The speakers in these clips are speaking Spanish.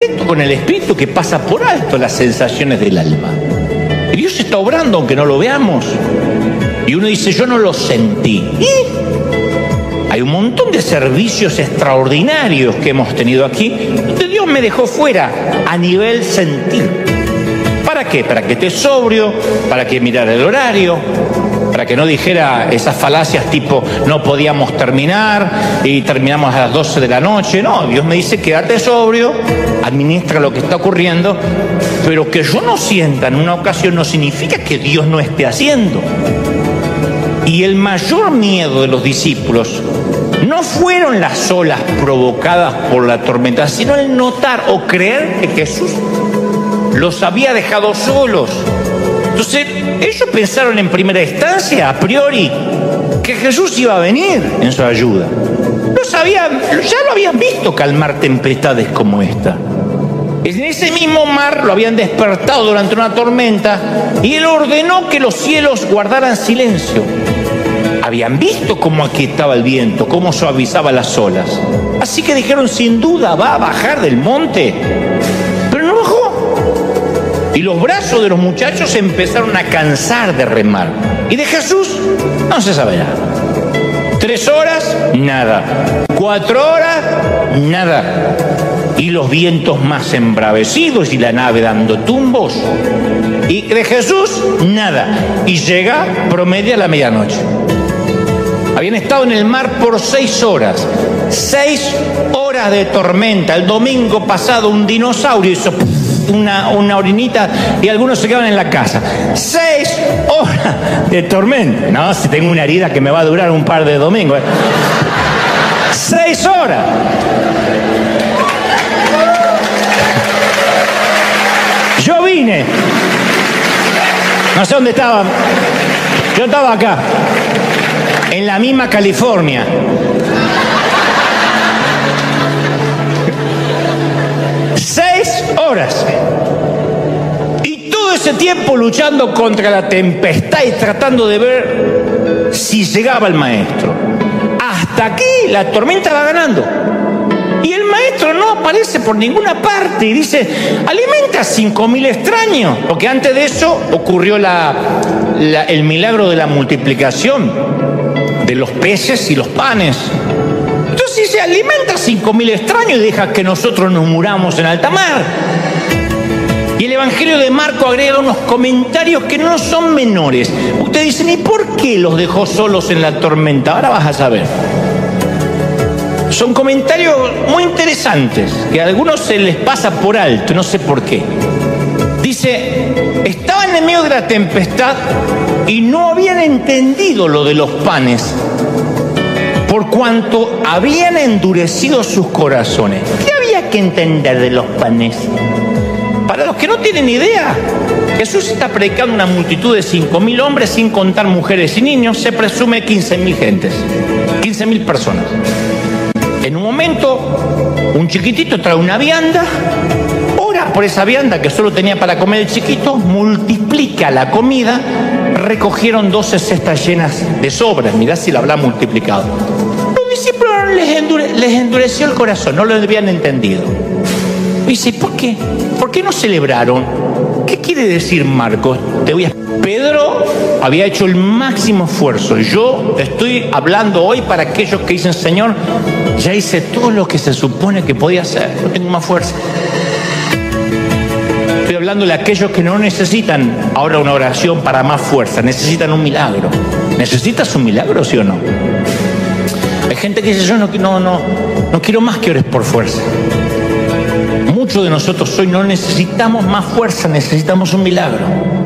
contacto con el Espíritu que pasa por alto las sensaciones del alma. Y Dios está obrando aunque no lo veamos. Y uno dice, yo no lo sentí. ¿Y? Hay un montón de servicios extraordinarios que hemos tenido aquí, donde Dios me dejó fuera a nivel sentir. ¿Para qué? Para que esté sobrio, para que mirara el horario, para que no dijera esas falacias tipo no podíamos terminar y terminamos a las 12 de la noche. No, Dios me dice quédate sobrio, administra lo que está ocurriendo, pero que yo no sienta en una ocasión no significa que Dios no esté haciendo. Y el mayor miedo de los discípulos no fueron las olas provocadas por la tormenta, sino el notar o creer que Jesús los había dejado solos. Entonces, ellos pensaron en primera instancia, a priori, que Jesús iba a venir en su ayuda. No sabían, ya lo habían visto calmar tempestades como esta. En ese mismo mar lo habían despertado durante una tormenta y Él ordenó que los cielos guardaran silencio. Habían visto cómo aquietaba el viento, cómo suavizaba las olas. Así que dijeron, sin duda va a bajar del monte. Pero no bajó. Y los brazos de los muchachos se empezaron a cansar de remar. Y de Jesús no se sabe nada. 3 horas, nada. 4 horas, nada. Y los vientos más embravecidos y la nave dando tumbos. Y de Jesús, nada. Y llega, promedia la medianoche. Habían estado en el mar por 6 horas. 6 horas de tormenta. El domingo pasado un dinosaurio hizo una orinita y algunos se quedaban en la casa. 6 horas de tormenta. No, si tengo una herida que me va a durar un par de domingos. 6 horas. Yo vine. No sé dónde estaba. Yo estaba acá. En la misma California. Seis horas. Y todo ese tiempo luchando contra la tempestad y tratando de ver si llegaba el maestro. Hasta aquí la tormenta va ganando. Y el maestro no aparece por ninguna parte y dice, alimenta a 5.000 extraños. Porque antes de eso ocurrió el milagro de la multiplicación de los peces y los panes. Entonces dice, alimenta a 5.000 extraños y deja que nosotros nos muramos en alta mar. Y el Evangelio de Marco agrega unos comentarios que no son menores. Ustedes dicen, ¿y por qué los dejó solos en la tormenta? Ahora vas a saber. Son comentarios muy interesantes, que a algunos se les pasa por alto, no sé por qué. Dice, estaban en medio de la tempestad y no habían entendido lo de los panes, por cuanto habían endurecido sus corazones. ¿Qué había que entender de los panes? Para los que no tienen idea, Jesús está predicando una multitud de 5.000 hombres, sin contar mujeres y niños, se presume 15.000 gentes, 15.000 personas. En un momento, un chiquitito trae una vianda, ora por esa vianda que solo tenía para comer el chiquito, multiplica la comida, recogieron 12 cestas llenas de sobras. Mirá si la habrá multiplicado. Los discípulos les endureció el corazón, no lo habían entendido. Y dice, ¿por qué? ¿Por qué no celebraron? ¿Qué quiere decir Marcos? Pedro había hecho el máximo esfuerzo. Yo estoy hablando hoy para aquellos que dicen, Señor, ya hice todo lo que se supone que podía hacer, no tengo más fuerza. Estoy hablando de aquellos que no necesitan ahora una oración para más fuerza, necesitan un milagro. ¿Necesitas un milagro, sí o no? Hay gente que dice, yo no quiero más que ores por fuerza. Muchos de nosotros hoy no necesitamos más fuerza, necesitamos un milagro.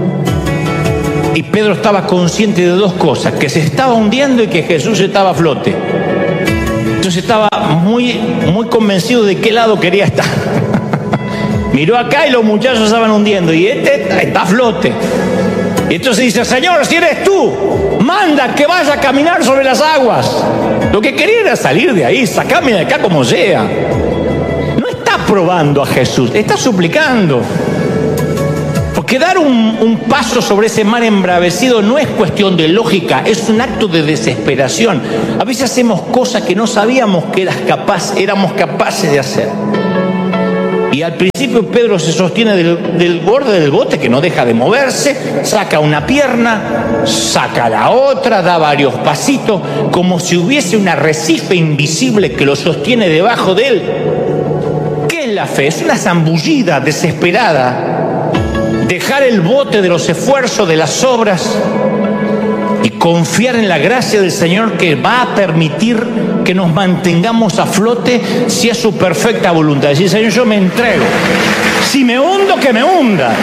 Y Pedro estaba consciente de 2 cosas, que se estaba hundiendo y que Jesús estaba a flote. Entonces estaba muy convencido de qué lado quería estar. Miró acá y los muchachos estaban hundiendo y este está a flote. Y entonces dice, Señor, si eres tú, manda que vaya a caminar sobre las aguas. Lo que quería era salir de ahí, sacame de acá como sea. No está probando a Jesús, está suplicando. Porque dar un paso sobre ese mar embravecido no es cuestión de lógica, es un acto de desesperación. A veces hacemos cosas que no sabíamos que éramos capaces de hacer. Y al principio Pedro se sostiene del borde del bote, que no deja de moverse, saca una pierna, saca la otra, da varios pasitos, como si hubiese un arrecife invisible que lo sostiene debajo de él. ¿Qué es la fe? Es una zambullida desesperada. Dejar el bote de los esfuerzos, de las obras, y confiar en la gracia del Señor, que va a permitir que nos mantengamos a flote si es su perfecta voluntad. Decir: Señor, yo me entrego. Si me hundo, que me hunda.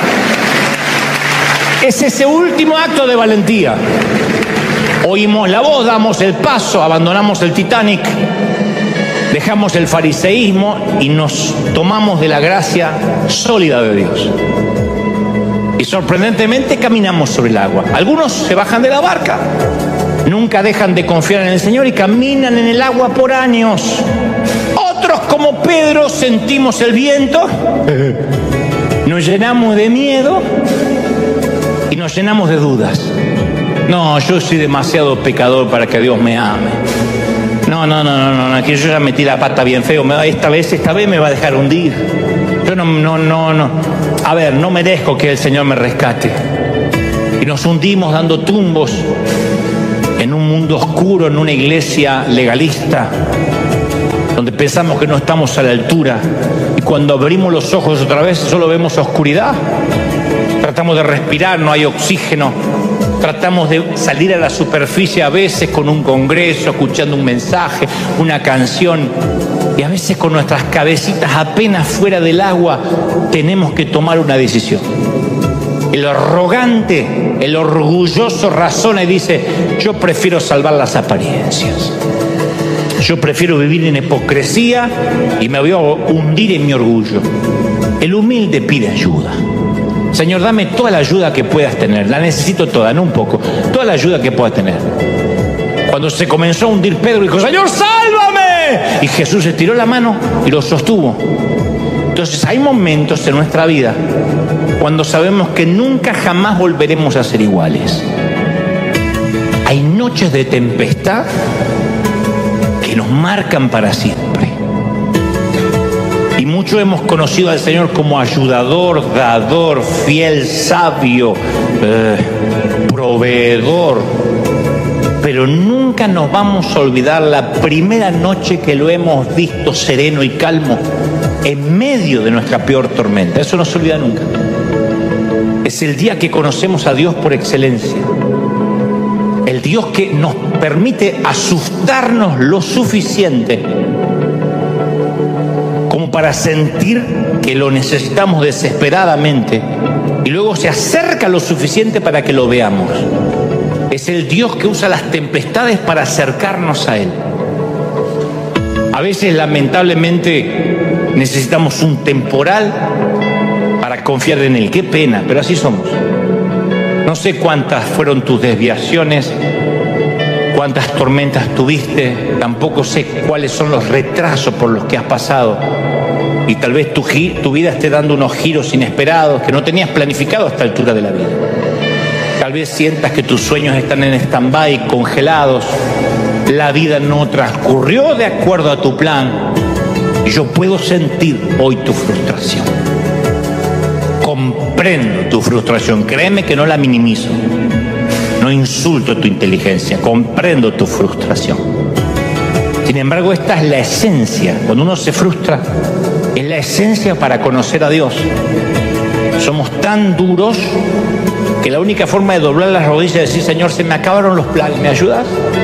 Es ese último acto de valentía. Oímos la voz, damos el paso, abandonamos el Titanic, dejamos el fariseísmo y nos tomamos de la gracia sólida de Dios. Y sorprendentemente caminamos sobre el agua. Algunos se bajan de la barca, nunca dejan de confiar en el Señor y caminan en el agua por años. Otros, como Pedro, sentimos el viento, nos llenamos de miedo y nos llenamos de dudas. No, yo soy demasiado pecador para que Dios me ame. No, que yo ya metí la pata bien feo. Esta vez me va a dejar hundir. Yo no. A ver, no merezco que el Señor me rescate. Y nos hundimos dando tumbos en un mundo oscuro, en una iglesia legalista, donde pensamos que no estamos a la altura. Y cuando abrimos los ojos otra vez, solo vemos oscuridad. Tratamos de respirar, no hay oxígeno. Tratamos de salir a la superficie a veces con un congreso, escuchando un mensaje, una canción, y a veces con nuestras cabecitas apenas fuera del agua tenemos que tomar una decisión. El arrogante, el orgulloso razona y dice: yo prefiero salvar las apariencias, yo prefiero vivir en hipocresía y me voy a hundir en mi orgullo. El humilde pide ayuda. Señor, dame toda la ayuda que puedas tener. La necesito toda, no un poco. Toda la ayuda que puedas tener. Cuando se comenzó a hundir, Pedro dijo: Señor, sálvame. Y Jesús estiró la mano y lo sostuvo. Entonces hay momentos en nuestra vida cuando sabemos que nunca jamás volveremos a ser iguales. Hay noches de tempestad que nos marcan para siempre. Y muchos hemos conocido al Señor como ayudador, dador, fiel, sabio, proveedor. Pero nunca nos vamos a olvidar la primera noche que lo hemos visto sereno y calmo en medio de nuestra peor tormenta. Eso no se olvida nunca. Es el día que conocemos a Dios por excelencia. El Dios que nos permite asustarnos lo suficiente como para sentir que lo necesitamos desesperadamente, y luego se acerca lo suficiente para que lo veamos. Es el Dios que usa las tempestades para acercarnos a Él. A veces, lamentablemente, necesitamos un temporal para confiar en Él. Qué pena, pero así somos. No sé cuántas fueron tus desviaciones, cuántas tormentas tuviste, tampoco sé cuáles son los retrasos por los que has pasado. Y tal vez tu vida esté dando unos giros inesperados que no tenías planificado a esta altura de la vida. Tal vez sientas que tus sueños están en stand-by, congelados. La vida no transcurrió de acuerdo a tu plan. Y yo puedo sentir hoy tu frustración. Comprendo tu frustración, créeme que no la minimizo. No insulto tu inteligencia, comprendo tu frustración. Sin embargo, esta es la esencia. Cuando uno se frustra, es la esencia para conocer a Dios. Somos tan duros que la única forma de doblar las rodillas es decir: Señor, se me acabaron los planes, ¿me ayudas?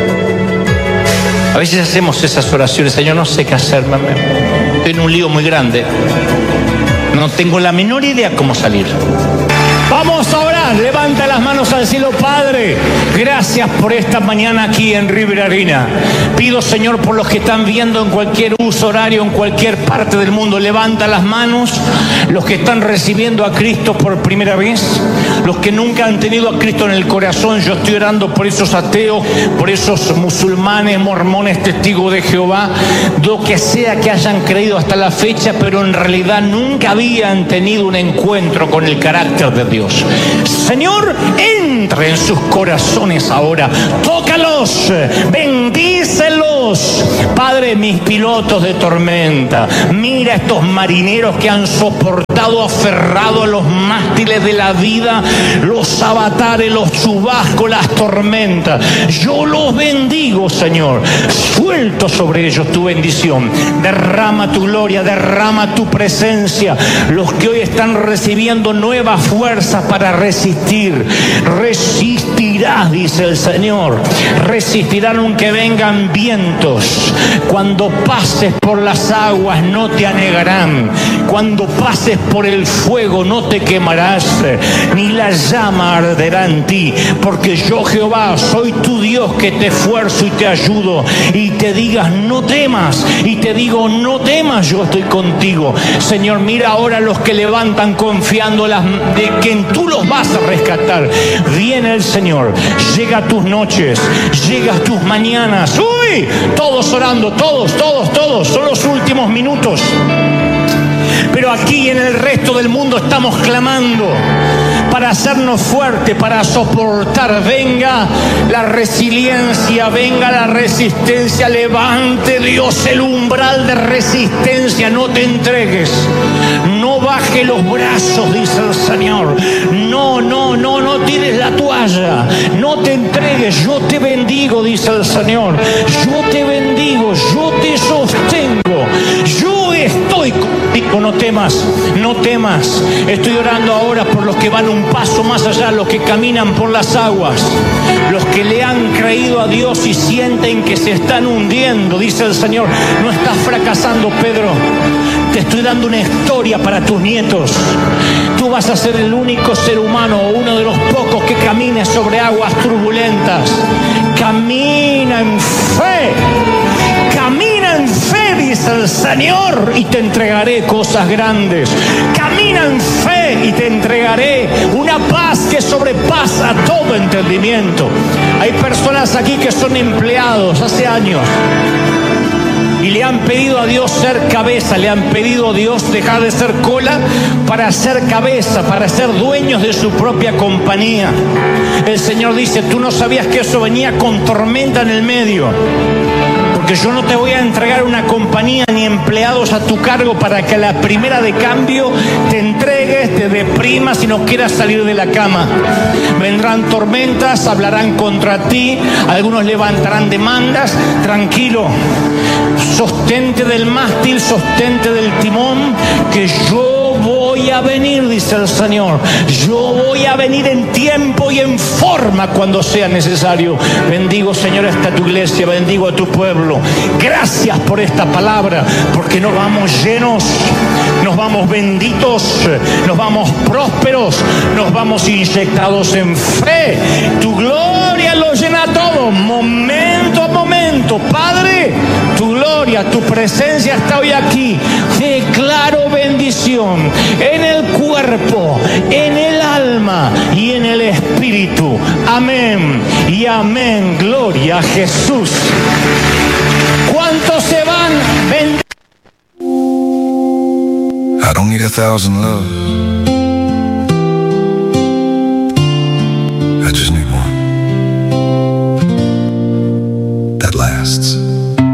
A veces hacemos esas oraciones: Señor, no sé qué hacer, estoy en un lío muy grande, no tengo la menor idea cómo salir. Vamos a orar, levanta las manos al cielo. Padre, gracias por esta mañana aquí en River Arena. Pido, Señor, por los que están viendo en cualquier uso horario, en cualquier parte del mundo, levanta las manos. Los que están recibiendo a Cristo por primera vez, los que nunca han tenido a Cristo en el corazón, yo estoy orando por esos ateos, por esos musulmanes, mormones, testigos de Jehová, lo que sea que hayan creído hasta la fecha, pero en realidad nunca habían tenido un encuentro con el carácter de Dios. Señor, entra en sus corazones ahora. Tócalos, bendícelos. Padre, mis pilotos de tormenta, mira a estos marineros que han soportado aferrado a los mástiles de la vida, los avatares, los chubascos, las tormentas. Yo los bendigo, Señor. Suelto sobre ellos tu bendición. Derrama tu gloria, derrama tu presencia. Los que hoy están recibiendo nuevas fuerzas para resistir. Resistirás, dice el Señor. Resistirán aunque vengan vientos. Cuando pases por las aguas no te anegarán. Cuando pases por el fuego no te quemarás, ni la llama arderá en ti. Porque yo, Jehová, soy tu Dios, que te esfuerzo y te ayudo. Y te digas no temas, y te digo no temas, yo estoy contigo. Señor, mira ahora a los que levantan confiando de que tú los vas a rescatar. Viene el Señor, llega a tus noches, llega a tus mañanas. ¡Uy! Todos orando, todos, son los últimos minutos. Pero aquí en el resto del mundo estamos clamando para hacernos fuertes, para soportar. Venga la resiliencia, venga la resistencia. Levante, Dios, el umbral de resistencia. No te entregues, no baje los brazos, dice el Señor. No tires la toalla, no te entregues. Yo te bendigo, dice el Señor. Yo te bendigo, yo te sostengo. Yo estoy contigo, no temas, no temas. Estoy orando ahora por los que van un paso más allá, los que caminan por las aguas, los que le han creído a Dios y sienten que se están hundiendo. Dice el Señor, no estás fracasando, Pedro. Te estoy dando una historia para tus nietos. Tú vas a ser el único ser humano, o uno de los pocos, que camine sobre aguas turbulentas. Camina en fe. Camina en fe, dice el Señor, y te entregaré cosas grandes. Camina en fe y te entregaré una paz que sobrepasa todo entendimiento. Hay personas aquí que son empleados hace años y le han pedido a Dios ser cabeza, le han pedido a Dios dejar de ser cola para ser cabeza, para ser dueños de su propia compañía. El Señor dice, tú no sabías que eso venía con tormenta en el medio. Porque yo no te voy a entregar una compañía ni empleados a tu cargo para que a la primera de cambio te entregues, te deprimas y no quieras salir de la cama. Vendrán tormentas, hablarán contra ti, algunos levantarán demandas. Tranquilo, sostente del mástil, sostente del timón, que yo voy a venir, dice el Señor. Yo voy a venir en tiempo y en forma cuando sea necesario. Bendigo, Señor, esta tu iglesia, bendigo a tu pueblo. Gracias por esta palabra, porque nos vamos llenos, nos vamos benditos, nos vamos prósperos, nos vamos inyectados en fe. Tu gloria lo llena todo, momento a momento. Padre, tu gloria, tu presencia está hoy aquí. Declaro bendición en el cuerpo, en el alma y en el espíritu. Amén y amén. Gloria a Jesús. ¿Cuántos se van? I don't need 1,000 loves. I just need one that lasts.